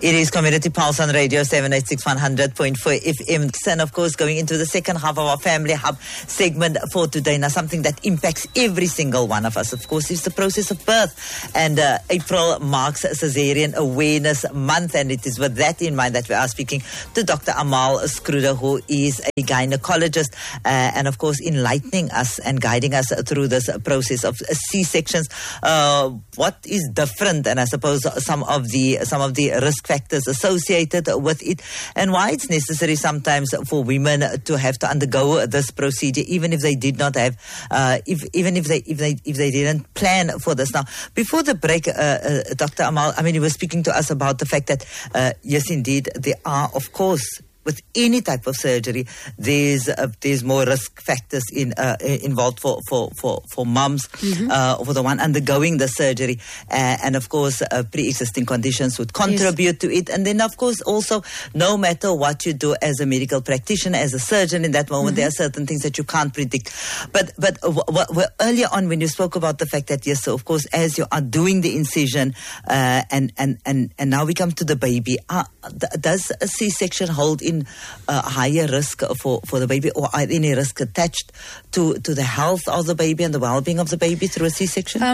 It is Community Pulse on Radio 786 100.4 FM. And of course, going into the second half of our Family Hub segment for today. Now, something that impacts every single one of us, of course, is the process of birth. And April marks Caesarean Awareness Month. And it is with that in mind that we are speaking to Dr. Amal Schröder, who is a gynecologist and, of course, enlightening us and guiding us through this process of C-sections. What is different, and I suppose some of the risk factors associated with it, and why it's necessary sometimes for women to have to undergo this procedure, even if they did not have, even if they didn't plan for this. Now, before the break, Dr. Amal, I mean, you were speaking to us about the fact that yes, indeed, there are, of course, with any type of surgery, there's more risk factors involved for mums, for the one undergoing the surgery, and of course pre-existing conditions would contribute to it. And then of course also, no matter what you do as a medical practitioner, as a surgeon, in that moment there are certain things that you can't predict. But earlier on when you spoke about the fact that yes, so of course as you are doing the incision, and now we come to the baby, does a C-section hold in a higher risk for the baby, or are any risk attached to the health of the baby and the well-being of the baby through a C-section?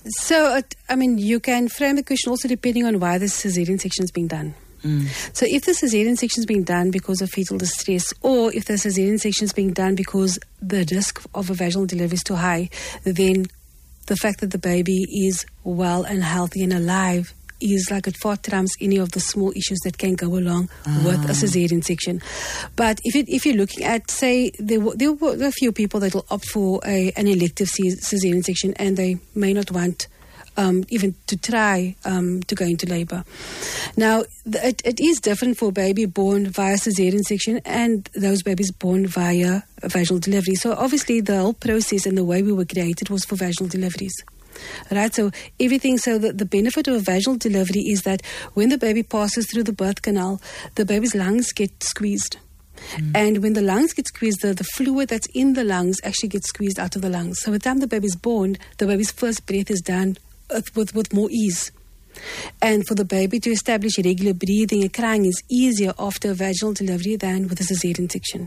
I mean, you can frame the question also depending on why the caesarean section is being done. So if the caesarean section is being done because of fetal distress, or if the caesarean section is being done because the risk of a vaginal delivery is too high, then the fact that the baby is well and healthy and alive is like it far trumps any of the small issues that can go along with a caesarean section. But if you're looking at, say, there were a few people that will opt for an elective caesarean section, and they may not want even to try to go into labor. Now, it is different for a baby born via caesarean section and those babies born via vaginal delivery. So obviously the whole process and the way we were created was for vaginal deliveries. Right, so everything. So the benefit of a vaginal delivery is that when the baby passes through the birth canal, the baby's lungs get squeezed. And when the lungs get squeezed, the fluid that's in the lungs actually gets squeezed out of the lungs. So by the time the baby's born, the baby's first breath is done with more ease. And for the baby to establish regular breathing and crying is easier after a vaginal delivery than with a caesarean section.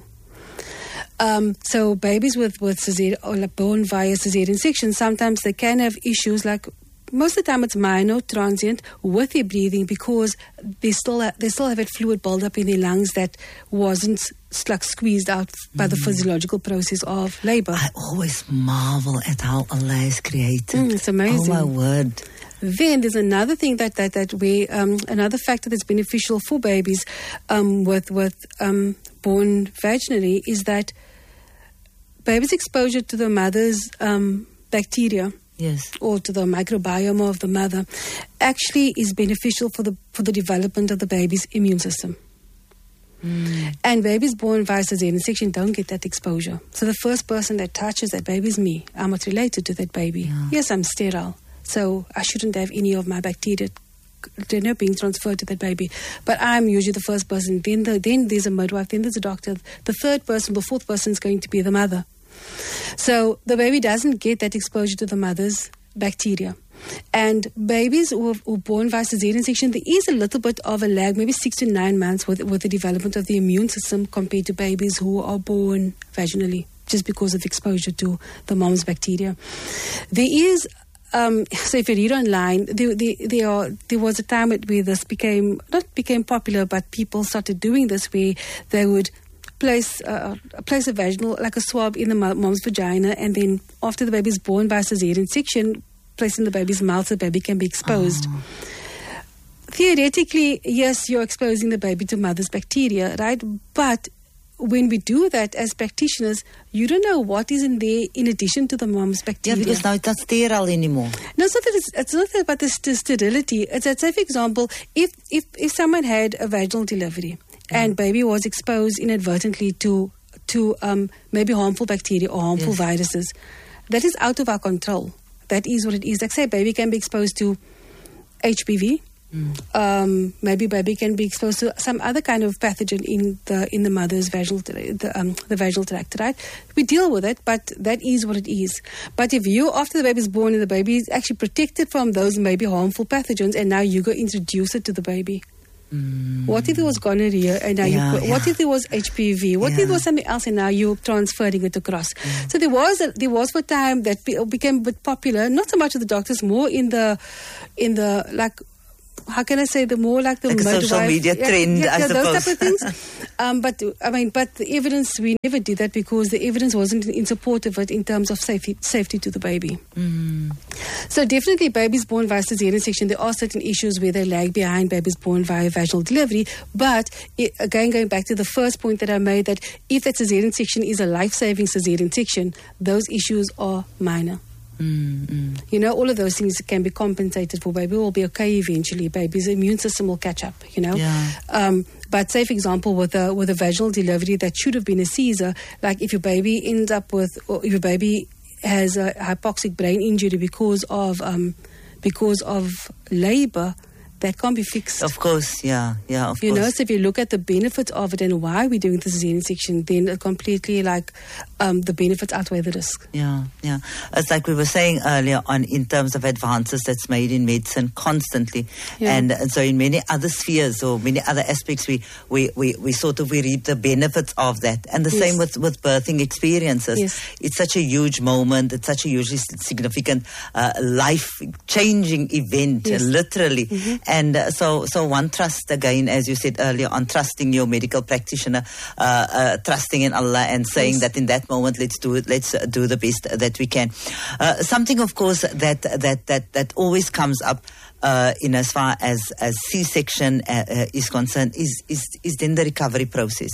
So babies with caesarean or born via caesarean section, sometimes they can have issues like, most of the time it's minor, transient, with their breathing, because they still have that fluid buildup in their lungs that wasn't squeezed out by the physiological process of labor. I always marvel at how Allah is created. It's amazing. Oh my word. Then there's another thing that we another factor that's beneficial for babies with born vaginally is that baby's exposure to the mother's bacteria, yes, or to the microbiome of the mother, actually is beneficial for the development of the baby's immune system. And babies born via caesarean section don't get that exposure. So the first person that touches that baby is me. I'm not related to that baby. Yeah. Yes, I'm sterile, so I shouldn't have any of my bacteria being transferred to that baby. But I'm usually the first person. Then there's a midwife. Then there's a doctor. The third person, the fourth person is going to be the mother. So the baby doesn't get that exposure to the mother's bacteria. And babies who are born via caesarean section, there is a little bit of a lag, maybe 6 to 9 months with the development of the immune system compared to babies who are born vaginally, just because of exposure to the mom's bacteria. There is so if you read online, there was a time where this became popular, but people started doing this, where they would place a vaginal, like a swab in the mom's vagina, and then after the baby is born by caesarean section, place in the baby's mouth so the baby can be exposed. Theoretically, yes, you're exposing the baby to mother's bacteria, right? But when we do that as practitioners, you don't know what is in there in addition to the mom's bacteria. Yeah, because now it's not sterile anymore. No, it's not about the sterility. It's that, say, for example, if someone had a vaginal delivery and baby was exposed inadvertently to maybe harmful bacteria or harmful viruses, that is out of our control. That is what it is. Like, say, baby can be exposed to HPV. Maybe baby can be exposed to some other kind of pathogen in the mother's vaginal the vaginal tract, right? We deal with it, but that is what it is. But if you, after the baby is born and the baby is actually protected from those maybe harmful pathogens, and now you go introduce it to the baby, What if there was gonorrhea and now what if there was HPV? What if there was something else and now you're transferring it across? So there was for time that became a bit popular, not so much with the doctors, more in the like, how can I say, the more like the midwife, social media trend, I suppose. Those type of things. But the evidence, we never did that because the evidence wasn't in support of it in terms of safety to the baby. So definitely babies born via cesarean section, there are certain issues where they lag behind babies born via vaginal delivery. But again, going back to the first point that I made, that if that cesarean section is a life-saving cesarean section, those issues are minor. You know, all of those things can be compensated for. Baby will be okay eventually. Baby's immune system will catch up, you know. But say, for example, with a vaginal delivery that should have been a Caesar, like if your baby ends up with, or if your baby has a hypoxic brain injury because of labor, that can't be fixed. Of course, of course. You know, so if you look at the benefits of it and why we're doing the cesarean section, then it completely the benefits outweigh the risk. Yeah. It's like we were saying earlier on in terms of advances that's made in medicine constantly. And so in many other spheres or many other aspects, we reap the benefits of that. And the same with birthing experiences. It's such a huge moment. It's such a hugely significant life-changing event, literally. And so one trusts, again, as you said earlier, on trusting your medical practitioner, trusting in Allah and saying that in that moment, let's do it, let's do the best that we can. Something, of course, that always comes up in as far as C-section is concerned is then the recovery process.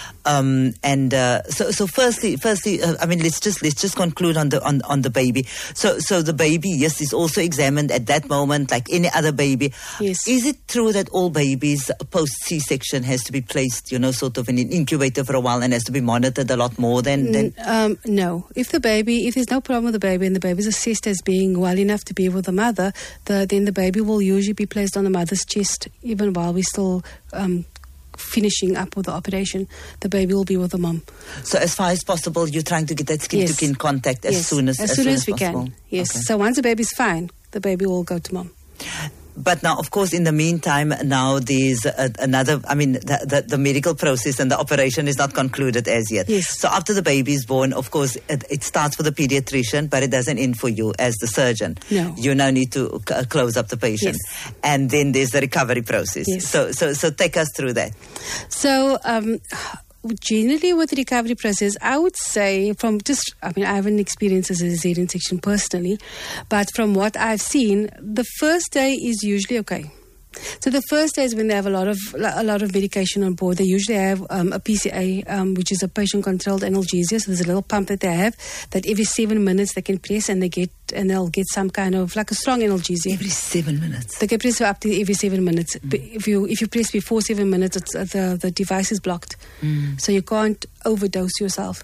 So firstly, I mean, let's just conclude on the baby. So the baby, yes, is also examined at that moment like any other baby. Is it true that all babies post C-section has to be placed, you know, sort of in an incubator for a while and has to be monitored a lot more than? No. If there's no problem with the baby and the baby is assessed as being well enough to be with the mother, then the baby will usually be placed on the mother's chest even while we're still finishing up with the operation. The baby will be with the mom. So as far as possible, you're trying to get that skin-to-skin contact as soon as we possible. Can. Yes. Okay. So once the baby's fine, the baby will go to mom. But now, of course, in the meantime, now there's another, I mean, the medical process and the operation is not concluded as yet. So after the baby is born, of course, it starts for the pediatrician, but it doesn't end for you as the surgeon. No. You now need to close up the patient. And then there's the recovery process. So take us through that. So, generally with the recovery process, I would say I haven't experienced a cesarean section personally, but from what I've seen, the first day is usually okay. So the first day is when they have a lot of medication on board. They usually have a PCA, which is a patient-controlled analgesia. So there's a little pump that they have that every 7 minutes they can press, and they'll get some kind of like a strong analgesia. Every 7 minutes. They can press for up to every 7 minutes. If you press before 7 minutes, the device is blocked, so you can't overdose yourself.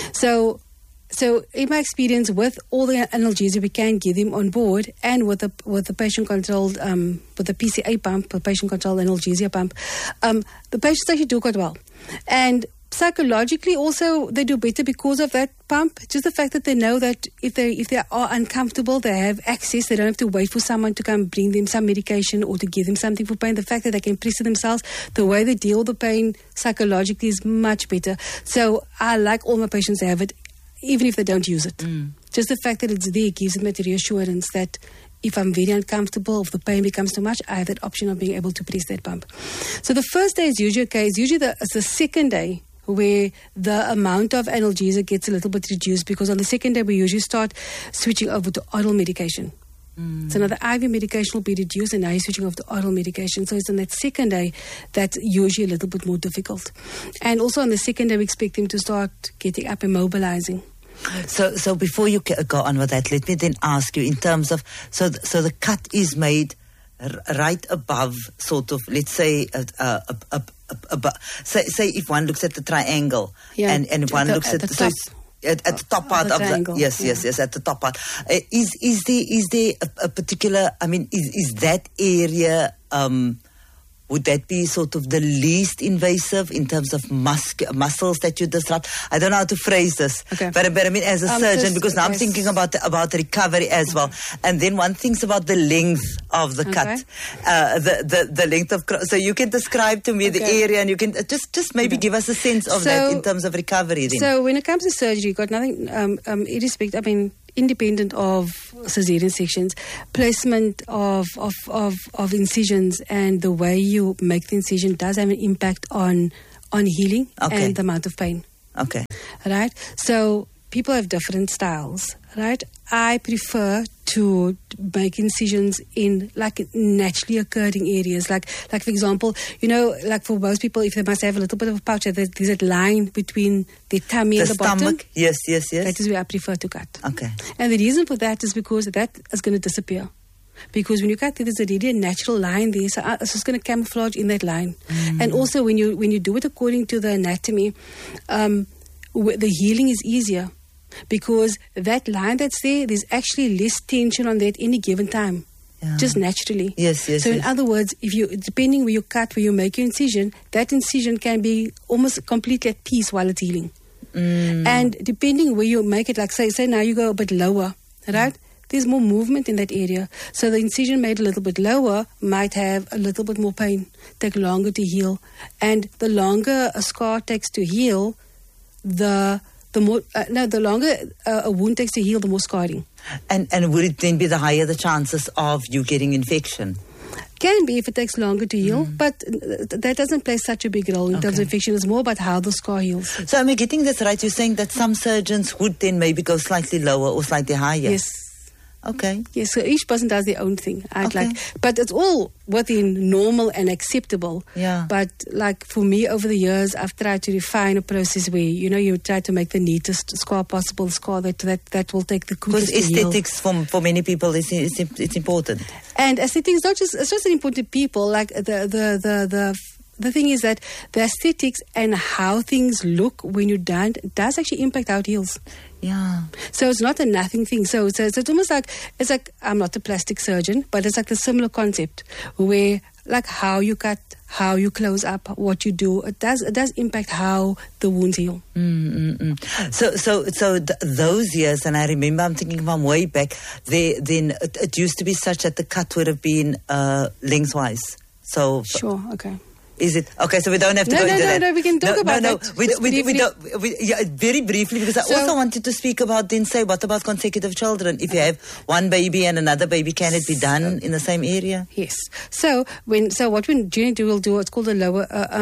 So in my experience with all the analgesia we can give them on board, and with the patient controlled with the PCA pump, the patient controlled analgesia pump, the patients actually do quite well. And psychologically also they do better because of that pump. Just the fact that they know that if they are uncomfortable, they have access. They don't have to wait for someone to come bring them some medication or to give them something for pain. The fact that they can press it themselves, the way they deal with the pain psychologically is much better. So I like all my patients to have it, even if they don't use it. Just the fact that it's there gives them that reassurance that if I'm very uncomfortable, if the pain becomes too much, I have that option of being able to press that pump. So the first day is usually okay. It's usually it's the second day where the amount of analgesia gets a little bit reduced, because on the second day we usually start switching over to oral medication. So now the IV medication will be reduced, and now you're switching off to oral medication. So it's on that second day that's usually a little bit more difficult. And also on the second day we expect them to start getting up and mobilizing. So before you go on with that, let me then ask you in terms of, so the cut is made right above sort of, let's say, say if one looks at the triangle, and if one looks at the top. At the top part of the yes, at the top part. Is there a particular? I mean, is that area would that be sort of the least invasive in terms of muscles that you disrupt? I don't know how to phrase this, but I mean as a surgeon, because now I'm thinking about recovery as well. And then one thinks about the length of the cut, the length of. So you can describe to me the area, and you can just maybe give us a sense of that in terms of recovery. Then. So when it comes to surgery, you've got nothing. Independent of cesarean sections, placement of incisions and the way you make the incision does have an impact on healing and the amount of pain. Okay. Right? So people have different styles, right? I prefer to make incisions in like naturally occurring areas. Like for example, like for most people, if they must have a little bit of a pouch, there's a line between the tummy and the stomach. bottom. Yes. That is where I prefer to cut. Okay. And the reason for that is because that is going to disappear. Because when you cut, there's already a natural line there, so it's just going to camouflage in that line. And also, when you do it according to the anatomy, the healing is easier. Because that line that's there's actually less tension on that any given time, just naturally. Yes. So in other words, depending where you cut, where you make your incision, that incision can be almost completely at peace while it's healing. And depending where you make it, like say now you go a bit lower, right? There's more movement in that area. So the incision made a little bit lower might have a little bit more pain, take longer to heal. And the longer a scar takes to heal, the longer a wound takes to heal, the more scarring. And would it then be the higher the chances of you getting infection? Can be if it takes longer to heal, but that doesn't play such a big role in terms of infection. It's more about how the scar heals. So am I getting this right? You're saying that some surgeons would then maybe go slightly lower or slightly higher? Yes. Okay. Yes, so each person does their own thing. But it's all within normal and acceptable. Yeah. But like for me, over the years, I've tried to refine a process where you try to make the neatest scar possible, scar that will take the quickest to heal. Because aesthetics for many people it's important. And aesthetics it's just important to people. Like the thing is that the aesthetics and how things look when you're done does actually impact how it heals. Yeah. So it's not a nothing thing. So it's almost like I'm not a plastic surgeon, but it's like a similar concept where like how you cut, how you close up, what you do, it does impact how the wounds heal. So those years, and I remember I'm thinking from way back, then it used to be such that the cut would have been lengthwise. So sure, okay. Is it? Okay, so we don't have to go into that. No, we can talk about that. We don't, very briefly, because I also wanted to speak about, then say, what about consecutive children? If you have one baby and another baby, can it be done in the same area? Yes. So what we generally will do, it's called a lower,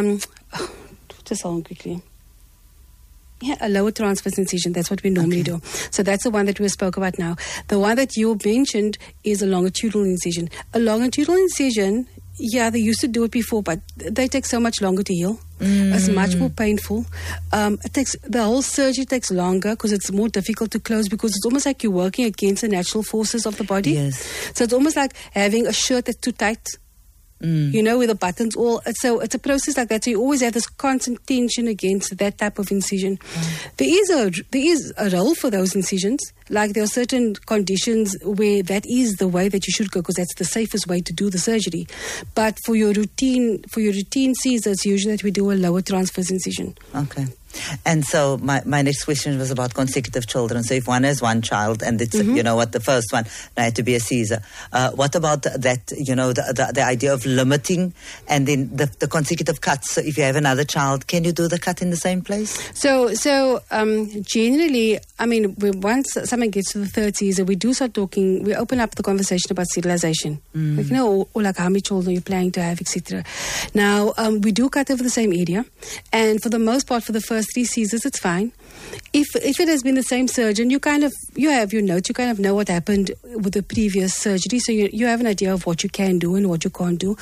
just hold on quickly. Yeah, a lower transverse incision. That's what we normally do. So that's the one that we spoke about now. The one that you mentioned is a longitudinal incision. A longitudinal incision, they used to do it before, but they take so much longer to heal. It's much more painful. The whole surgery takes longer because it's more difficult to close, because it's almost like you're working against the natural forces of the body. Yes. So it's almost like having a shirt that's too tight. With the buttons all. So it's a process like that. So you always have this constant tension against that type of incision. There is a role for those incisions. Like there are certain conditions where that is the way that you should go, because that's the safest way to do the surgery. But for your routine Caesar, it's usually that we do a lower transverse incision. Okay. And so my next question was about consecutive children. So if one has one child and it's, the first one had to be a Caesar, what about that, the idea of limiting and then the consecutive cuts? So if you have another child, can you do the cut in the same place? So generally, I mean, once someone gets to the third Caesar, we do start talking, we open up the conversation about sterilization. Like, or like how many children are you planning to have, etc. Now, we do cut over the same area. And for the most part, for the first 3 Caesars, it's fine. If it has been the same surgeon, you have your notes, you kind of know what happened with the previous surgery, so you have an idea of what you can do and what you can't do.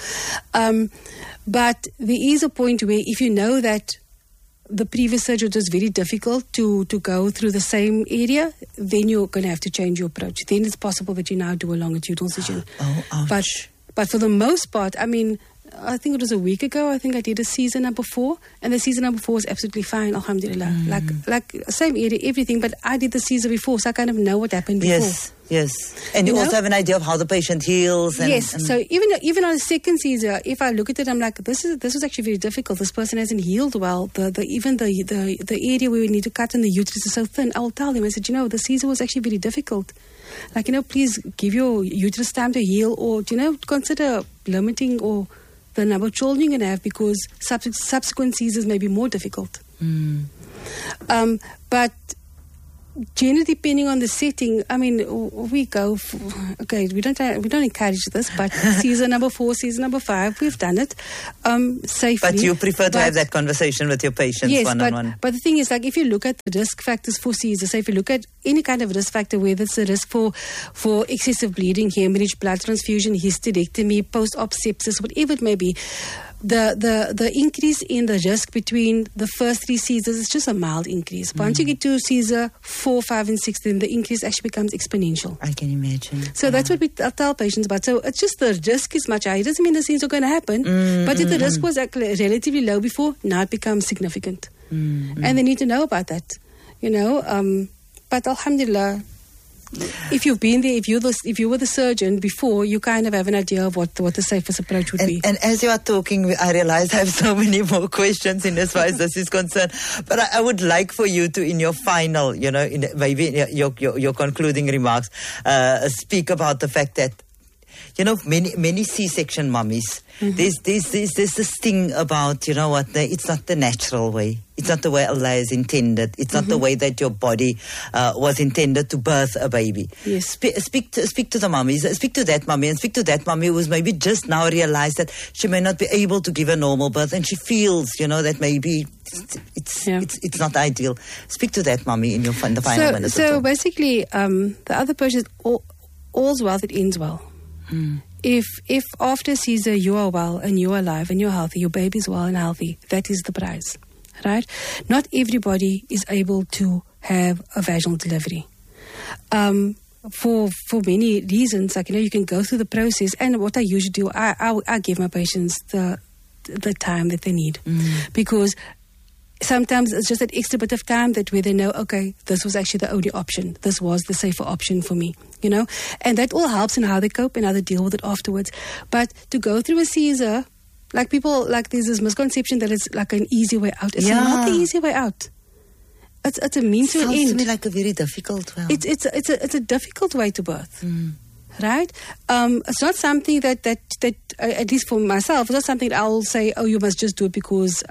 But there is a point where if you know that the previous surgery was very difficult to go through the same area, then you're going to have to change your approach. Then it's possible that you now do a longitudinal incision. Oh, ouch. But for the most part, I mean, I think it was a week ago, I think I did a Caesar number 4, and the Caesar number 4 was absolutely fine, alhamdulillah. Like same area, everything, but I did the Caesar before, so I kind of know what happened before. Yes. And you also have an idea of how the patient heals. So even on a second Caesar, if I look at it, I'm like, this was actually very difficult. This person hasn't healed well. Even the area where we need to cut in the uterus is so thin. I will tell them, I said, the Caesar was actually very difficult. Like, please give your uterus time to heal, or, consider limiting or the number of children you're going to have, because subsequent Caesars may be more difficult. But generally, depending on the setting, I mean, we go for, we don't encourage this, but Caesar number 4, Caesar number 5, we've done it safely. But you prefer to have that conversation with your patients one-on-one. But the thing is, like, if you look at the risk factors for Caesar, so if you look at any kind of risk factor, whether it's a risk for excessive bleeding, hemorrhage, blood transfusion, hysterectomy, post-op sepsis, whatever it may be, the increase in the risk between the first 3 Caesars is just a mild increase. Once you get to Caesar 4, 5, and 6, then the increase actually becomes exponential. I can imagine. So that's what we tell patients about. So it's just the risk is much higher. It doesn't mean the Caesar are going to happen, but if the risk was relatively low before, now it becomes significant. And they need to know about that, But alhamdulillah, if you've been there, if you were the surgeon before, you kind of have an idea of what the safest approach would be. And as you are talking, I realize I have so many more questions in as far as this is concerned. But I would like for you to, in your final, maybe your concluding remarks, speak about the fact that, many C-section mummies, there's this thing about, it's not the natural way. It's not the way Allah has intended. It's not the way that your body was intended to birth a baby. Yes. Speak to the mummies. Speak to that mummy, and speak to that mummy who's maybe just now realized that she may not be able to give a normal birth, and she feels, that maybe it's not ideal. Speak to that mummy in the final minutes. So basically, the other person is all's well that ends well. If after Caesar you are well and you're alive and you're healthy, your baby's well and healthy, that is the prize, right? Not everybody is able to have a vaginal delivery. For many reasons, like, you can go through the process, and what I usually do, I give my patients the time that they need, because sometimes it's just that extra bit of time that where they know, okay, this was actually the only option. This was the safer option for me, And that all helps in how they cope and how they deal with it afterwards. But to go through a Caesar, like people, like there's this misconception that it's like an easy way out. It's not the easy way out. It's a means to an end. Sounds to me like a very difficult way. It's a difficult way to birth. Right? It's not something that at least for myself, it's not something that I'll say, oh, you must just do it because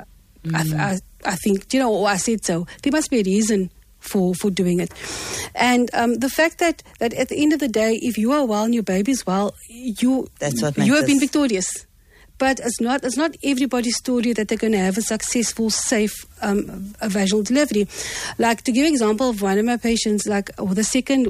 I think, or I said so. There must be a reason for doing it. And the fact that at the end of the day, if you are well and your baby's well, you have been victorious. But it's not everybody's story that they're going to have a successful, safe vaginal delivery. Like, to give an example of one of my patients, like with a second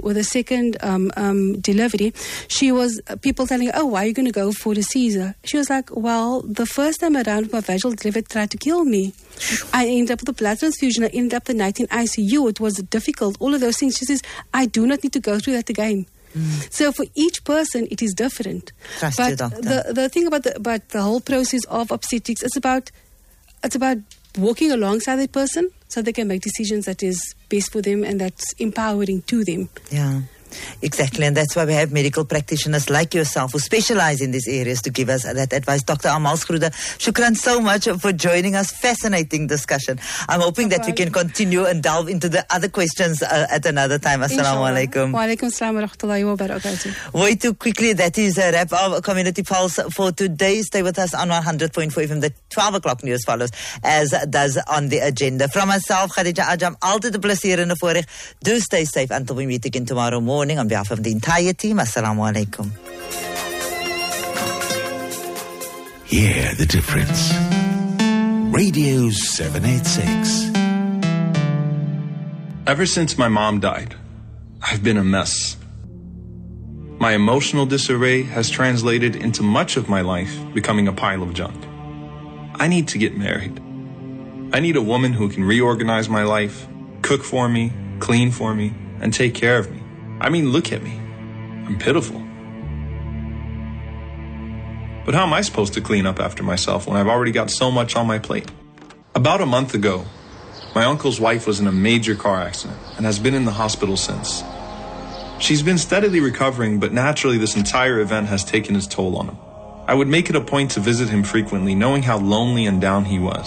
delivery, she was people telling her, oh, why are you going to go for the Caesar? She was like, well, the first time around my vaginal delivery tried to kill me. I ended up with a blood transfusion. I ended up the night in ICU. It was difficult. All of those things. She says, I do not need to go through that again. So for each person, it is different. Trust but your doctor. the thing about the whole process of obstetrics, it's about walking alongside that person so they can make decisions that is best for them and that's empowering to them. Yeah. Exactly, and that's why we have medical practitioners like yourself who specialize in these areas to give us that advice. Dr. Amal Schroeder, shukran so much for joining us. Fascinating discussion. I'm hoping that we can continue and delve into the other questions at another time. Assalamu alaikum. Wa alaikum assalam wa rahmatullahi wa barakatuh. Way too quickly, that is a wrap of Community Pulse for today. Stay with us on 100.4 FM. The 12 o'clock news follows, as does on the agenda. From myself, Khadija Ajam, altijd 'n plesier en 'n voorreg. Do stay safe until we meet again tomorrow morning. On behalf of the entire team, assalamu alaikum. Hear the difference. Radio 786. Ever since my mom died, I've been a mess. My emotional disarray has translated into much of my life becoming a pile of junk. I need to get married. I need a woman who can reorganize my life, cook for me, clean for me, and take care of me. I mean, look at me. I'm pitiful. But how am I supposed to clean up after myself when I've already got so much on my plate? About a month ago, my uncle's wife was in a major car accident and has been in the hospital since. She's been steadily recovering, but naturally this entire event has taken its toll on him. I would make it a point to visit him frequently, knowing how lonely and down he was.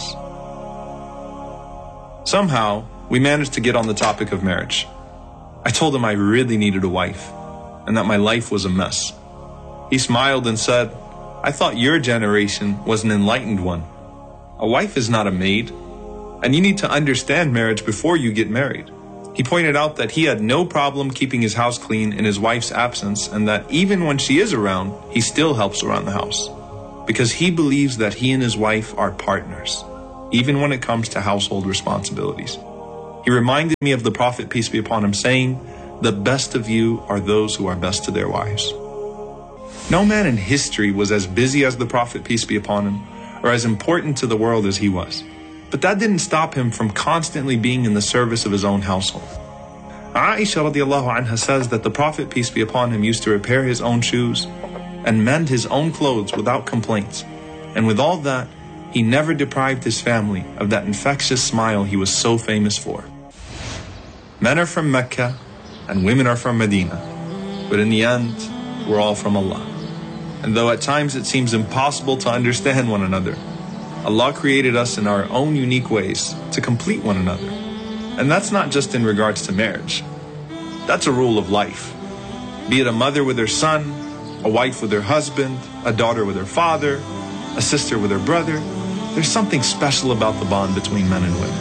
Somehow, we managed to get on the topic of marriage. I told him I really needed a wife, and that my life was a mess. He smiled and said, "I thought your generation was an enlightened one. A wife is not a maid, and you need to understand marriage before you get married." He pointed out that he had no problem keeping his house clean in his wife's absence, and that even when she is around, he still helps around the house. Because he believes that he and his wife are partners, even when it comes to household responsibilities. He reminded me of the Prophet, peace be upon him, saying, "The best of you are those who are best to their wives." No man in history was as busy as the Prophet, peace be upon him, or as important to the world as he was. But that didn't stop him from constantly being in the service of his own household. Aisha radiallahu anha says that the Prophet, peace be upon him, used to repair his own shoes and mend his own clothes without complaints. And with all that, he never deprived his family of that infectious smile he was so famous for. Men are from Mecca and women are from Medina, but in the end, we're all from Allah. And though at times it seems impossible to understand one another, Allah created us in our own unique ways to complete one another. And that's not just in regards to marriage. That's a rule of life. Be it a mother with her son, a wife with her husband, a daughter with her father, a sister with her brother, there's something special about the bond between men and women.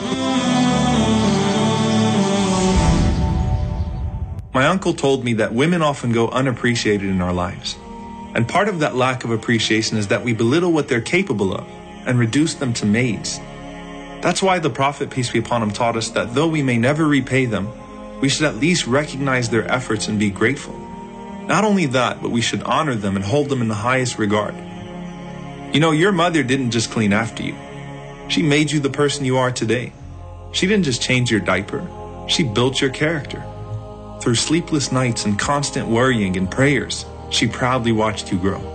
My uncle told me that women often go unappreciated in our lives. And part of that lack of appreciation is that we belittle what they're capable of and reduce them to maids. That's why the Prophet, peace be upon him, taught us that though we may never repay them, we should at least recognize their efforts and be grateful. Not only that, but we should honor them and hold them in the highest regard. You know, your mother didn't just clean after you. She made you the person you are today. She didn't just change your diaper. She built your character. Through sleepless nights and constant worrying and prayers, she proudly watched you grow.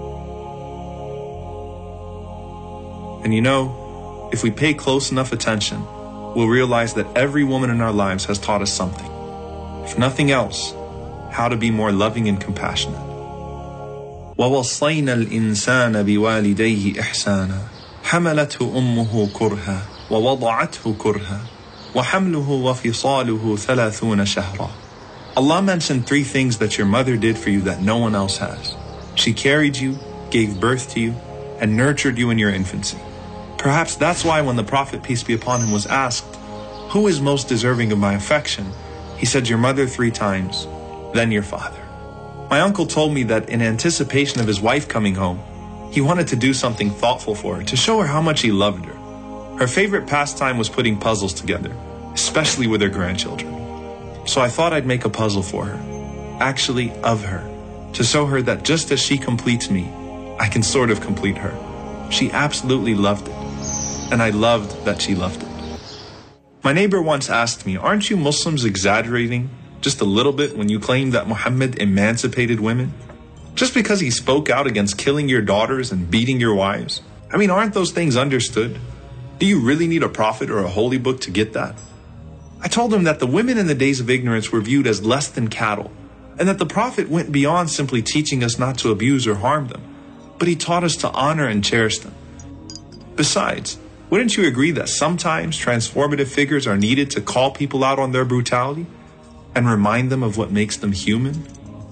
And you know, if we pay close enough attention, we'll realize that every woman in our lives has taught us something. If nothing else, how to be more loving and compassionate. وَوَصَّيْنَا الْإِنسَانَ بِوَالِدَيْهِ إِحْسَانًا حَمَلَتْهُ أُمُّهُ كُرْهًا وَوَضَعَتْهُ كُرْهًا وَحَمْلُهُ وَفِصَالُهُ 30 شَهْرًا. Allah mentioned 3 things that your mother did for you that no one else has. She carried you, gave birth to you, and nurtured you in your infancy. Perhaps that's why when the Prophet, peace be upon him, was asked, "Who is most deserving of my affection?" he said, "Your mother 3 times, then your father." My uncle told me that in anticipation of his wife coming home, he wanted to do something thoughtful for her to show her how much he loved her. Her favorite pastime was putting puzzles together, especially with her grandchildren. So I thought I'd make a puzzle for her, actually of her, to show her that just as she completes me, I can sort of complete her. She absolutely loved it, and I loved that she loved it. My neighbor once asked me, "Aren't you Muslims exaggerating just a little bit when you claim that Muhammad emancipated women? Just because he spoke out against killing your daughters and beating your wives? I mean, aren't those things understood? Do you really need a prophet or a holy book to get that?" I told him that the women in the days of ignorance were viewed as less than cattle, and that the Prophet went beyond simply teaching us not to abuse or harm them, but he taught us to honor and cherish them. Besides, wouldn't you agree that sometimes transformative figures are needed to call people out on their brutality and remind them of what makes them human?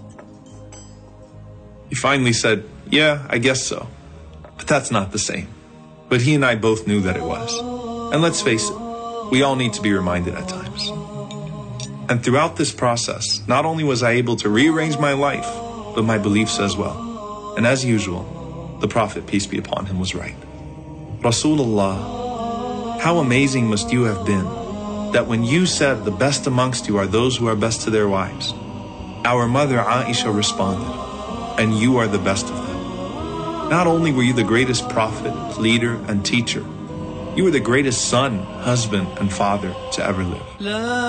He finally said, "Yeah, I guess so. But that's not the same." But he and I both knew that it was. And let's face it, we all need to be reminded at times. And throughout this process, not only was I able to rearrange my life, but my beliefs as well. And as usual, the Prophet, peace be upon him, was right. Rasulullah, how amazing must you have been that when you said the best amongst you are those who are best to their wives, our mother Aisha responded, "And you are the best of them." Not only were you the greatest prophet, leader, and teacher, you were the greatest son, husband, and father to ever live.